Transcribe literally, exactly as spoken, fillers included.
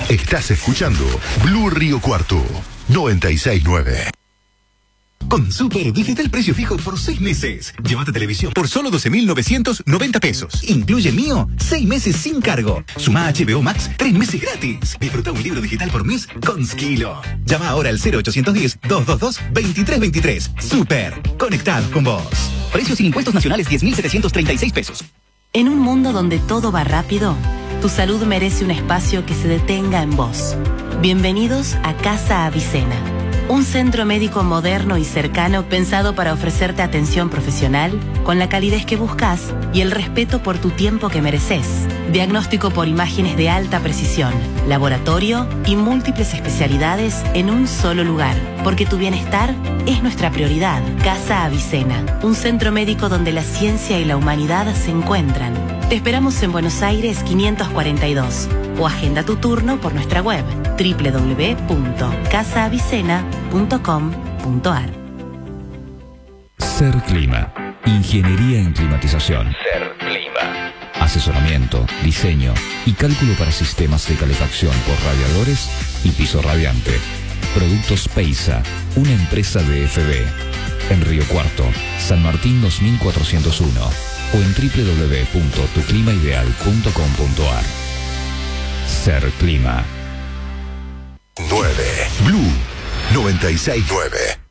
Estás escuchando Blue Río Cuarto noventa y seis punto nueve. Con Super, visita el precio fijo por seis meses. Llévate televisión por solo doce mil novecientos noventa pesos. Incluye Mío, seis meses sin cargo. Suma H B O Max, tres meses gratis. Disfruta un libro digital por mes con Skilo. Llama ahora al cero ochocientos diez, doscientos veintidós, veintitrés veintitrés. Super, conectados con vos. Precios sin impuestos nacionales diez mil setecientos treinta y seis pesos. En un mundo donde todo va rápido, tu salud merece un espacio que se detenga en vos. Bienvenidos a Casa Avicena. Un centro médico moderno y cercano pensado para ofrecerte atención profesional con la calidez que buscas y el respeto por tu tiempo que mereces. Diagnóstico por imágenes de alta precisión, laboratorio y múltiples especialidades en un solo lugar. Porque tu bienestar es nuestra prioridad. Casa Avicena, un centro médico donde la ciencia y la humanidad se encuentran. Te esperamos en Buenos Aires quinientos cuarenta y dos o agenda tu turno por nuestra web doble u doble u doble u punto casa avicena punto com punto a r. Ser Clima, ingeniería en climatización. Ser Clima. Asesoramiento, diseño y cálculo para sistemas de calefacción por radiadores y piso radiante. Productos Peisa, una empresa de F B. En Río Cuarto, San Martín dos mil cuatrocientos uno o en doble u doble u doble u punto tu clima ideal punto com punto a r. Ser Clima. nueve. Blue noventa y seis punto nueve.